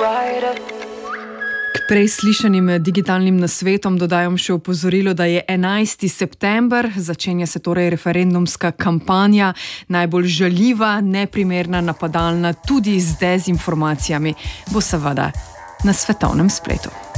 K prej slišanim digitalnim nasvetom dodajam še opozorilo, da je 11. september, začenja se torej referendumska kampanja, najbolj žaljiva, neprimerna, napadalna, tudi z dezinformacijami, bo seveda na svetovnem spletu.